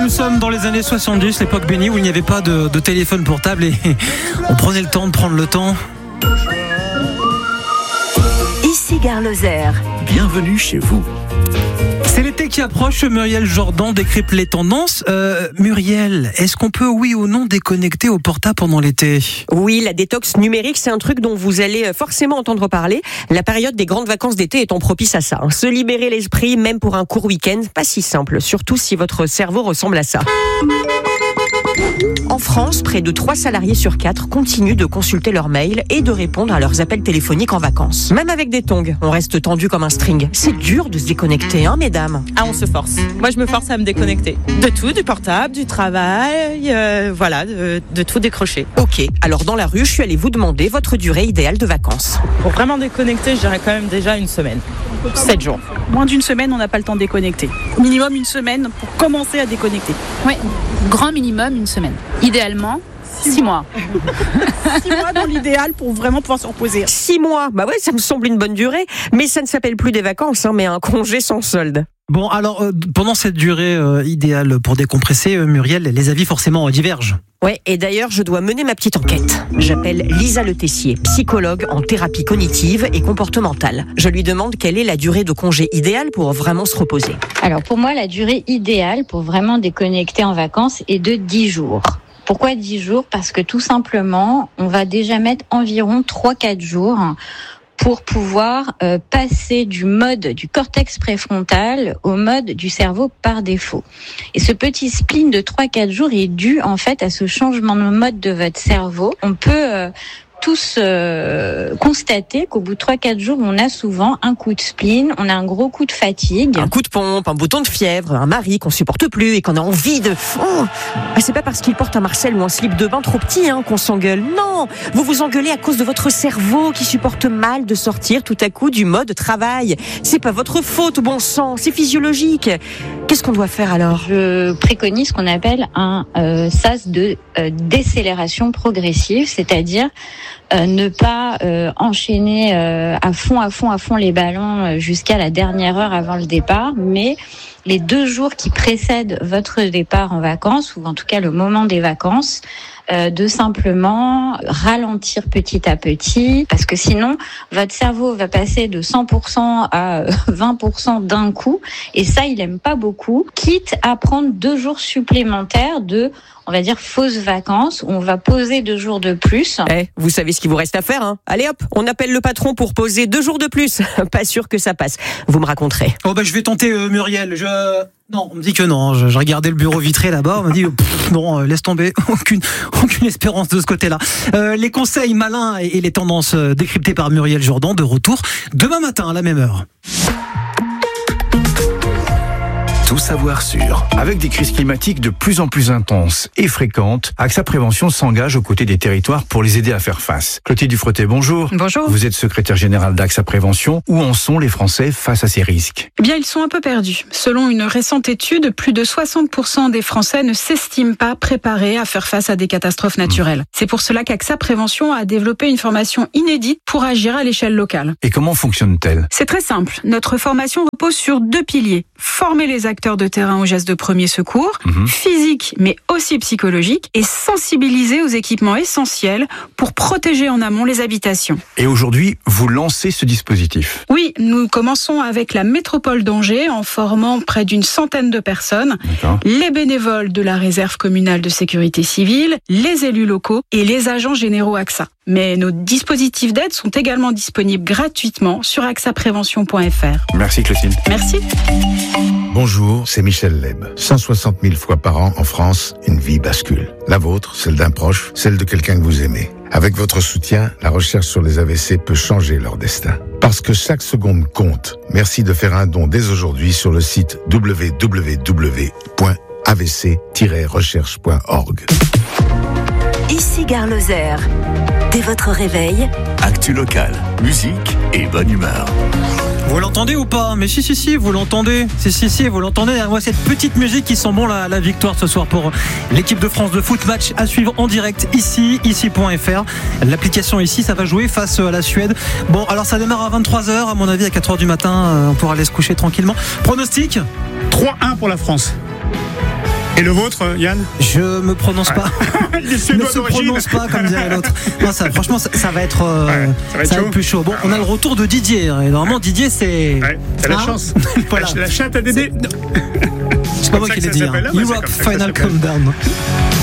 nous sommes dans les années 70, l'époque bénie où il n'y avait pas de téléphone portable et on prenait le temps de prendre le temps. Ici Gare Lozère. Bienvenue chez vous. C'est l'été qui approche, Muriel Jourdan décrypte les tendances. Muriel, est-ce qu'on peut, oui ou non, déconnecter au portable pendant l'été ? Oui, la détox numérique, c'est un truc dont vous allez forcément entendre parler. La période des grandes vacances d'été étant propice à ça. Se libérer l'esprit, même pour un court week-end, pas si simple, surtout si votre cerveau ressemble à ça. En France, près de 3 salariés sur 4 continuent de consulter leurs mails et de répondre à leurs appels téléphoniques en vacances. Même avec des tongs, on reste tendu comme un string. C'est dur de se déconnecter, hein, mesdames ? Ah, on se force. Moi, je me force à me déconnecter. De tout, du portable, du travail, de tout décrocher. Ok, alors dans la rue, je suis allée vous demander votre durée idéale de vacances. Pour vraiment déconnecter, je dirais quand même déjà une semaine. 7 jours. Moins d'une semaine, on n'a pas le temps de déconnecter. Minimum une semaine pour commencer à déconnecter. Oui, grand minimum une semaine. Idéalement, 6 mois. 6 mois dans l'idéal pour vraiment pouvoir se reposer. 6 mois, bah ouais, ça me semble une bonne durée. Mais ça ne s'appelle plus des vacances, hein, mais un congé sans solde. Bon, alors, pendant cette durée idéale pour décompresser, Muriel, les avis forcément divergent. Ouais, et d'ailleurs, je dois mener ma petite enquête. J'appelle Lisa Le Tessier, psychologue en thérapie cognitive et comportementale. Je lui demande quelle est la durée de congé idéale pour vraiment se reposer. Alors pour moi, la durée idéale pour vraiment déconnecter en vacances est de 10 jours. Pourquoi 10 jours ? Parce que tout simplement, on va déjà mettre environ 3-4 jours pour pouvoir passer du mode du cortex préfrontal au mode du cerveau par défaut. Et ce petit spleen de 3-4 jours est dû en fait à ce changement de mode de votre cerveau. On peut tous constater qu'au bout de 3-4 jours, on a souvent un coup de spleen, on a un gros coup de fatigue. Un coup de pompe, un bouton de fièvre, un mari qu'on supporte plus et qu'on a envie de... Oh, c'est pas parce qu'il porte un Marcel ou un slip de bain trop petit qu'on s'engueule. Non, vous vous engueulez à cause de votre cerveau qui supporte mal de sortir tout à coup du mode travail. C'est pas votre faute, bon sang, c'est physiologique. Qu'est-ce qu'on doit faire alors ? Je préconise ce qu'on appelle un sas de décélération progressive, c'est-à-dire ne pas enchaîner à fond les ballons jusqu'à la dernière heure avant le départ, mais les 2 jours qui précèdent votre départ en vacances, ou en tout cas le moment des vacances, de simplement ralentir petit à petit, parce que sinon votre cerveau va passer de 100% à 20% d'un coup, et ça il aime pas beaucoup, quitte à prendre 2 jours supplémentaires de, on va dire, fausses vacances, où on va poser 2 jours de plus. Vous savez ce qu'il vous reste à faire, hein ? Allez hop, on appelle le patron pour poser 2 jours de plus. Pas sûr que ça passe. Vous me raconterez. Oh je vais tenter Muriel. Non, on me dit que non. Je regardais le bureau vitré là-bas. On m'a dit non, laisse tomber. Aucune espérance de ce côté-là. Les conseils malins et les tendances décryptées par Muriel Jourdan de retour demain matin à la même heure. Tout savoir sur. Avec des crises climatiques de plus en plus intenses et fréquentes, AXA Prévention s'engage aux côtés des territoires pour les aider à faire face. Clotilde Dufretet, bonjour. Bonjour. Vous êtes secrétaire générale d'AXA Prévention. Où en sont les Français face à ces risques ? Eh bien, ils sont un peu perdus. Selon une récente étude, plus de 60% des Français ne s'estiment pas préparés à faire face à des catastrophes naturelles. C'est pour cela qu'AXA Prévention a développé une formation inédite pour agir à l'échelle locale. Et comment fonctionne-t-elle ? C'est très simple. Notre formation repose sur 2 piliers. Former les acteurs de terrain aux gestes de premier secours, physique mais aussi psychologique, et sensibiliser aux équipements essentiels pour protéger en amont les habitations. Et aujourd'hui, vous lancez ce dispositif ? Oui, nous commençons avec la métropole d'Angers en formant près d'une centaine de personnes, les bénévoles de la réserve communale de sécurité civile, les élus locaux et les agents généraux AXA. Mais nos dispositifs d'aide sont également disponibles gratuitement sur axaprévention.fr. Merci Clotilde. Merci. Bonjour, c'est Michel Leb. 160 000 fois par an en France, une vie bascule. La vôtre, celle d'un proche, celle de quelqu'un que vous aimez. Avec votre soutien, la recherche sur les AVC peut changer leur destin. Parce que chaque seconde compte. Merci de faire un don dès aujourd'hui sur le site www.avc-recherche.org. Ici Gare Lozère. Dès votre réveil, Actu local, musique et bonne humeur. Vous l'entendez ou pas ? Mais si, vous l'entendez. Si, vous l'entendez. Moi, cette petite musique qui sent bon la victoire ce soir pour l'équipe de France de foot. Match à suivre en direct ici.fr. L'application ici, ça va jouer face à la Suède. Bon, alors ça démarre à 23h. À mon avis, à 4h du matin, on pourra aller se coucher tranquillement. Pronostic ? 3-1 pour la France. Et le vôtre, Yann? Je me prononce pas. Il est suédois ne se d'origine. prononce pas comme dirait l'autre. Non, franchement, ça va être, ça va être plus chaud. Bon, on a le retour de Didier. Et normalement, Didier, c'est. Ouais, t'as la chance. Voilà. La chatte à Dédé. C'est pas moi qui l'ai dit. Europe Final Countdown.